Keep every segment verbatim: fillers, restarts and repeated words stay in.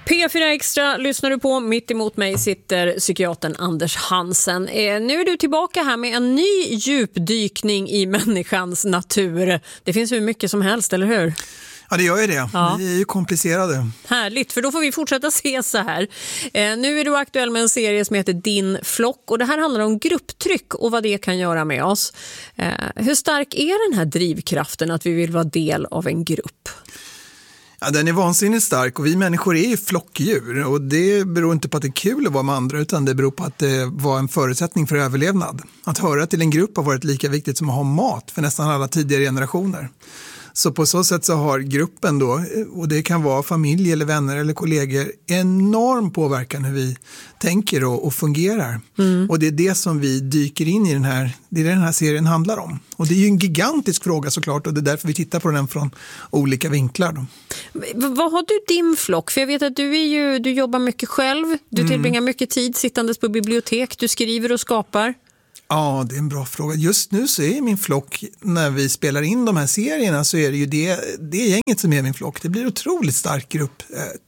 P fyra Extra lyssnar du på. Mitt emot mig sitter psykiatern Anders Hansen. Eh, nu är du tillbaka här med en ny djupdykning i människans natur. Det finns hur mycket som helst, eller hur? Ja, det gör ju det. Ja. Vi är ju komplicerade. Härligt, för då får vi fortsätta se så här. Eh, nu är du aktuell med en serie som heter Din flock. Och det här handlar om grupptryck och vad det kan göra med oss. Eh, hur stark är den här drivkraften att vi vill vara del av en grupp? Ja, den är vansinnigt stark och vi människor är ju flockdjur och det beror inte på att det är kul att vara med andra utan det beror på att det var en förutsättning för överlevnad. Att höra till en grupp har varit lika viktigt som att ha mat för nästan alla tidigare generationer. Så på så sätt så har gruppen då, och det kan vara familj eller vänner eller kollegor, enorm påverkan hur vi tänker och, och fungerar. Mm. Och det är det som vi dyker in i den här, det är det den här serien handlar om. Och det är ju en gigantisk fråga såklart och det är därför vi tittar på den från olika vinklar då. V- vad har du din flock? För jag vet att du, är ju, du jobbar mycket själv, du mm. tillbringar mycket tid sittandes på bibliotek, du skriver och skapar. Ja, det är en bra fråga. Just nu så är min flock, när vi spelar in de här serierna så är det ju det, det gänget som är min flock. Det blir en otroligt stark grupp.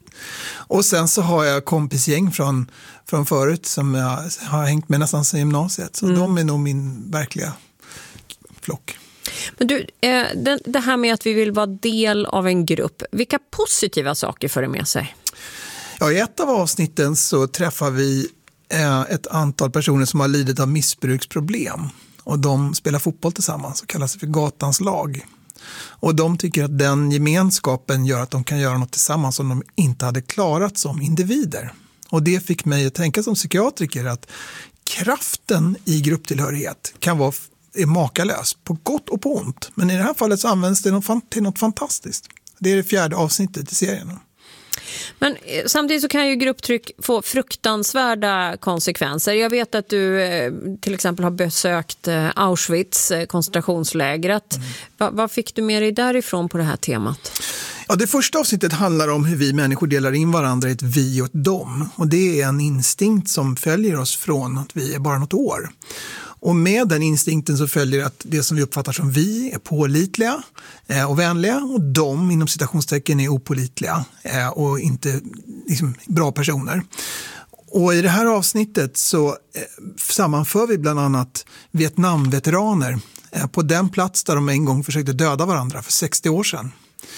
Och sen så har jag kompisgäng från, från förut som jag har hängt med nästan sedan gymnasiet. Så mm. de är nog min verkliga flock. Men du, det här med att vi vill vara del av en grupp, vilka positiva saker för det med sig? Ja, i ett av avsnitten så träffar vi ett antal personer som har lidit av missbruksproblem och de spelar fotboll tillsammans och kallas för gatans lag. Och de tycker att den gemenskapen gör att de kan göra något tillsammans som de inte hade klarat som individer. Och det fick mig att tänka som psykiatriker att kraften i grupptillhörighet kan vara är makalös på gott och på ont. Men i det här fallet så används det till något fantastiskt. Det är det fjärde avsnittet i serien. Men samtidigt så kan ju grupptryck få fruktansvärda konsekvenser. Jag vet att du till exempel har besökt Auschwitz, koncentrationslägret. Mm. Va, vad fick du med dig därifrån på det här temat? Ja, det första avsnittet handlar om hur vi människor delar in varandra i ett vi och ett dom. Och det är en instinkt som följer oss från att vi är bara något år. Och med den instinkten så följer att det som vi uppfattar som vi är pålitliga och vänliga och de inom citationstecken är opålitliga och inte liksom, bra personer. Och i det här avsnittet så sammanför vi bland annat Vietnamveteraner på den plats där de en gång försökte döda varandra för sextio år sedan.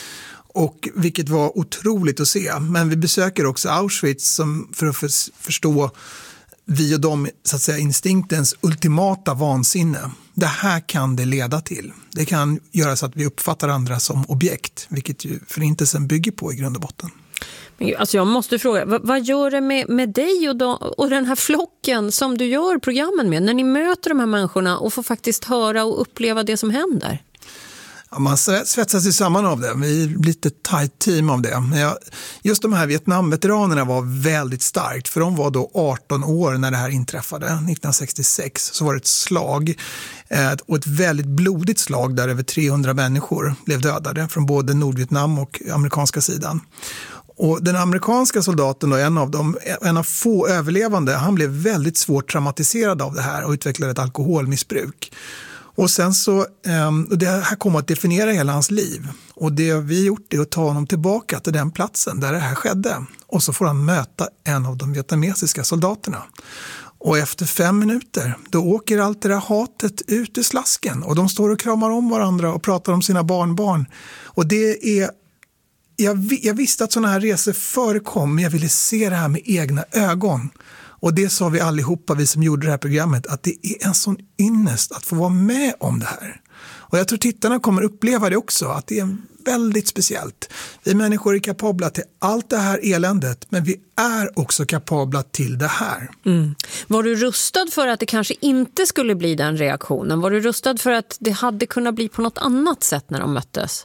Och vilket var otroligt att se. Men vi besöker också Auschwitz som för att förstå vi och de, så att säga, instinktens ultimata vansinne. Det här kan det leda till. Det kan göra så att vi uppfattar andra som objekt, vilket ju förintelsen bygger på i grund och botten. Men, alltså jag måste fråga, vad, vad gör det med, med dig och, då, och den här flocken som du gör programmen med, när ni möter de här människorna och får faktiskt höra och uppleva det som händer? Ja, man svetsar sig samman av det. Vi är lite tajt team av det. Men jag, just de här Vietnamveteranerna var väldigt starkt. För de var då arton år när det här inträffade. nittonhundrasextiosex så var det ett slag. Eh, och ett väldigt blodigt slag där över trehundra människor blev dödade. Från både Nordvietnam och amerikanska sidan. Och den amerikanska soldaten, då, en av dem, en av få överlevande, han blev väldigt svårt traumatiserad av det här och utvecklade ett alkoholmissbruk. Och sen så, och det här kommer att definiera hela hans liv. Och det vi gjort är att ta honom tillbaka till den platsen där det här skedde. Och så får han möta en av de vietnamesiska soldaterna. Och efter fem minuter, då åker allt det där hatet ut ur slasken. Och de står och kramar om varandra och pratar om sina barnbarn. Och det är, jag, jag visste att sådana här resor förekom, men jag ville se det här med egna ögon. Och det sa vi allihopa, vi som gjorde det här programmet, att det är en sån ynnest att få vara med om det här. Och jag tror tittarna kommer uppleva det också, att det är väldigt speciellt. Vi människor är kapabla till allt det här eländet, men vi är också kapabla till det här. Mm. Var du rustad för att det kanske inte skulle bli den reaktionen? Var du rustad för att det hade kunnat bli på något annat sätt när de möttes?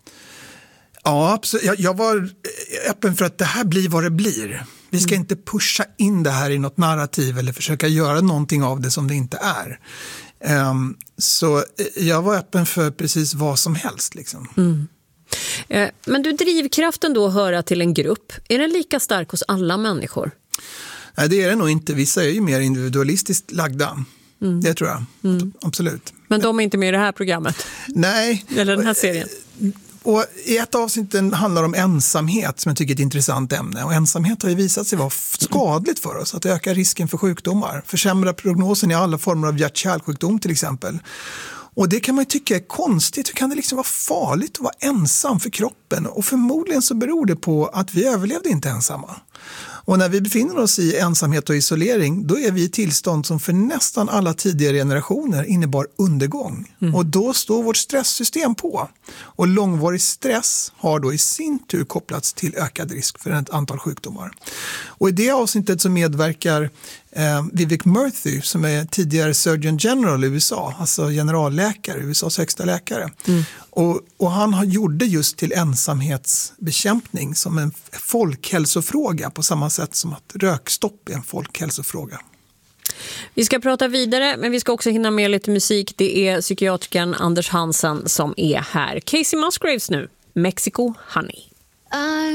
Ja, absolut. Jag, jag var öppen för att det här blir vad det blir. Vi ska mm. inte pusha in det här i något narrativ eller försöka göra någonting av det som det inte är. Um, så jag var öppen för precis vad som helst. Liksom. Mm. Eh, men du, drivkraften då att höra till en grupp, är den lika stark hos alla människor? Nej, det är det nog inte. Vissa är ju mer individualistiskt lagda. Mm. Det tror jag, mm. absolut. Men de är inte med i det här programmet? Nej. Eller den här serien? Och i ett avsnitt handlar om ensamhet som jag tycker är ett intressant ämne. Och ensamhet har ju visat sig vara skadligt för oss. Att öka risken för sjukdomar. Försämra prognosen i alla former av hjärt-kärlsjukdom till exempel. Och det kan man ju tycka är konstigt. Hur kan det liksom vara farligt att vara ensam för kroppen? Och förmodligen så beror det på att vi överlevde inte ensamma. Och när vi befinner oss i ensamhet och isolering, då är vi i tillstånd som för nästan alla tidigare generationer innebar undergång. Mm. Och då står vårt stresssystem på. Och långvarig stress har då i sin tur kopplats till ökad risk för ett antal sjukdomar. Och i det avsnittet så medverkar eh, Vivek Murthy som är tidigare Surgeon General i U S A, alltså generalläkare, U S A:s högsta läkare. Mm. Och, och han har gjorde just till ensamhetsbekämpning som en folkhälsofråga på samma sätt som att rökstopp är en folkhälsofråga. Vi ska prata vidare, men vi ska också hinna med lite musik. Det är psykiatrikern Anders Hansen som är här. Casey Musgraves nu, Mexico Honey. I'm